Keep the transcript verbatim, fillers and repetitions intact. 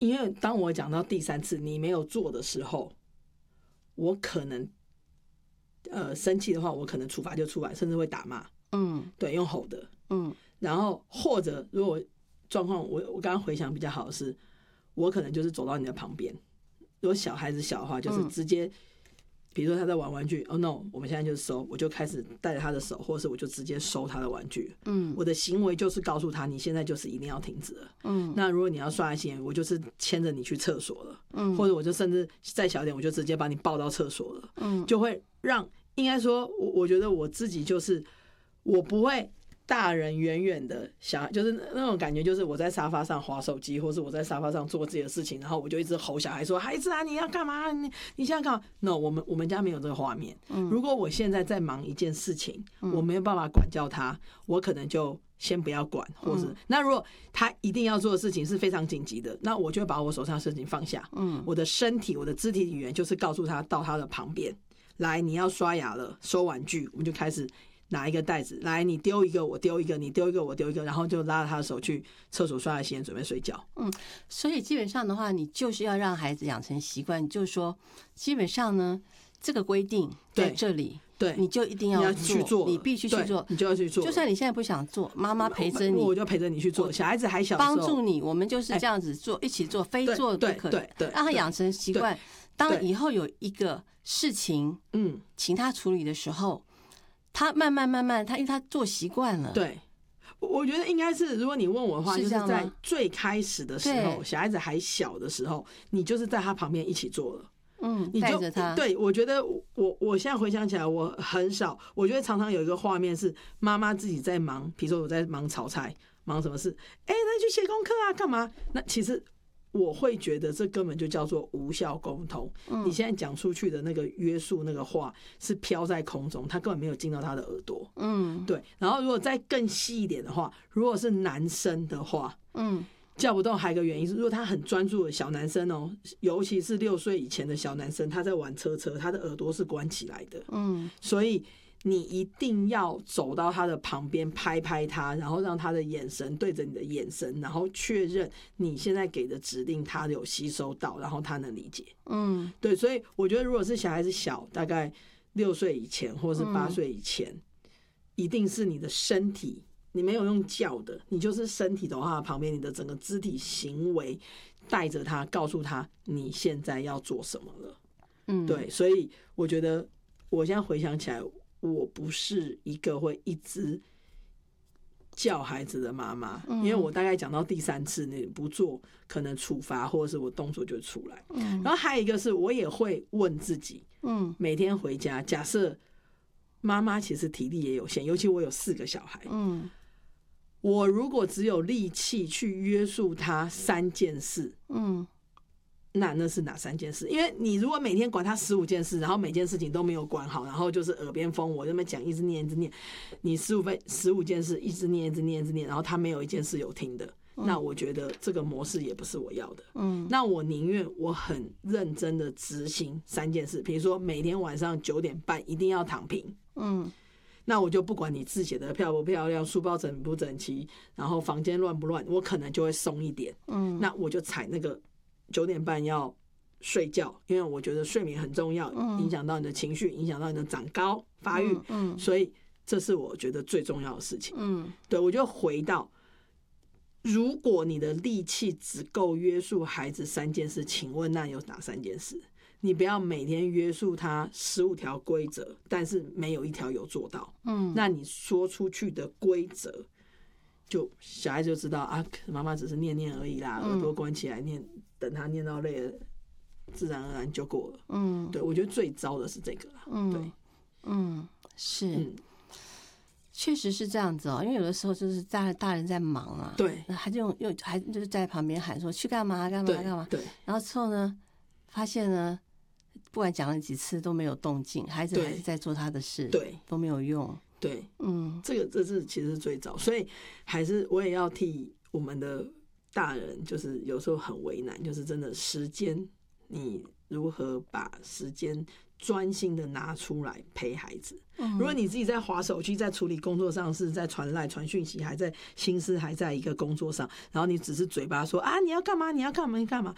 因为当我讲到第三次你没有做的时候，我可能呃生气的话，我可能处罚就出来，甚至会打骂，嗯，对，用吼的，嗯，然后或者如果状况我我刚刚回想比较好的是，我可能就是走到你的旁边，如果小孩子小的话，就是直接。嗯，比如说他在玩玩具，哦 no， 我们现在就收，我就开始带着他的手，或者是我就直接收他的玩具。嗯，我的行为就是告诉他，你现在就是一定要停止了。嗯，那如果你要刷牙洗脸，我就是牵着你去厕所了。嗯，或者我就甚至再小点，我就直接把你抱到厕所了。嗯，就会让应该说，我我觉得我自己就是我不会。大人远远的小孩就是那种感觉，就是我在沙发上滑手机，或是我在沙发上做自己的事情，然后我就一直吼小孩说：“孩子啊，你要干嘛？你你现在干嘛 ？”No， 我们我们家没有这个画面。嗯，如果我现在在忙一件事情，嗯，我没有办法管教他，我可能就先不要管，或是，嗯，那如果他一定要做的事情是非常紧急的，那我就会把我手上的事情放下。嗯，我的身体，我的肢体语言就是告诉他到他的旁边来，你要刷牙了，收玩具，我们就开始。拿一个袋子来，你丢一个，我丢一个，你丢一个，我丢一个，然后就拉着他的手去厕所刷牙洗脸，准备睡觉。 嗯，所以基本上的话，你就是要让孩子养成习惯，就是说，基本上呢，这个规定在这里， 对， 你就一定要做， 去做， 你必须去做， 你就要去做。 就算你现在不想做，妈妈陪着你， 我就陪着你去做。小孩子还小的时候， 帮助你，我们就是这样子做，一起做，非做不可， 对对， 让他养成习惯。当以后有一个事情，嗯，请他处理的时候。他慢慢慢慢，他因为他做习惯了。 对，我觉得应该是，如果你问我的话，就是在最开始的时候，小孩子还小的时候，你就是在他旁边一起做了。 嗯， 你就带着他。 对，我觉得我我现在回想起来，我很少，我觉得常常有一个画面是妈妈自己在忙，比如说我在忙炒菜，忙什么事，哎，那去写功课啊，干嘛？那其实。我会觉得这根本就叫做无效沟通。嗯，你现在讲出去的那个约束那个话是飘在空中，他根本没有进到他的耳朵。嗯，对。然后如果再更细一点的话，如果是男生的话，嗯，叫不动还有一个原因是，如果他很专注的小男生哦，尤其是六岁以前的小男生，他在玩车车，他的耳朵是关起来的。嗯，所以。你一定要走到他的旁边拍拍他，然后让他的眼神对着你的眼神，然后确认你现在给的指令他有吸收到，然后他能理解。嗯，对，所以我觉得如果是小孩子小，大概六岁以前或是八岁以前，嗯，一定是你的身体，你没有用叫的，你就是身体走到他的旁边，你的整个肢体行为带着他，告诉他你现在要做什么了。嗯，对，所以我觉得我现在回想起来。我不是一个会一直叫孩子的妈妈，因为我大概讲到第三次你不做，可能处罚或者是我动作就出来。然后还有一个是我也会问自己，嗯，每天回家，假设妈妈其实体力也有限，尤其我有四个小孩，嗯，我如果只有力气去约束他三件事，嗯。那那是哪三件事？因为你如果每天管他十五件事，然后每件事情都没有管好，然后就是耳边风，我这么讲，一直念一直念，你十五分十五件事一直念一直念一直念，然后他没有一件事有听的，嗯，那我觉得这个模式也不是我要的。嗯，那我宁愿我很认真的执行三件事，比如说每天晚上九点半一定要躺平。嗯。那我就不管你字写的漂不漂亮，书包整不整齐，然后房间乱不乱，我可能就会松一点。嗯，那我就踩那个。九点半要睡觉，因为我觉得睡眠很重要，影响到你的情绪，影响到你的长高发育，嗯，所以这是我觉得最重要的事情。嗯，对，我就回到，如果你的力气只够约束孩子三件事，请问那有哪三件事？你不要每天约束他十五条规则，但是没有一条有做到。嗯，那你说出去的规则。就小孩就知道啊，妈妈只是念念而已啦，耳朵关起来念，等他念到累了，自然而然就过了。嗯，对，我觉得最糟的是这个啦。嗯，对， 嗯，是，嗯，确实是这样子哦。因为有的时候就是大大人在忙啊， 对， 他就用又还就是在旁边喊说去干嘛干嘛干嘛， 对， 然后之后呢，发现呢，不管讲了几次都没有动静，孩子还是在做他的事， 对， 都没有用。 对，嗯，这个这是其实是最早，所以还是我也要替我们的大人，就是有时候很为难，就是真的时间，你如何把时间专心的拿出来陪孩子。如果你自己在滑手机，在处理工作上，是在传赖传讯息，还在心思还在一个工作上，然后你只是嘴巴说啊你要干嘛你要干嘛你干嘛，